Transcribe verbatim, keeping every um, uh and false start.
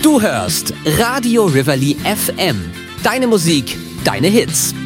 Du hörst Radio Rivoli F M. Deine Musik, deine Hits.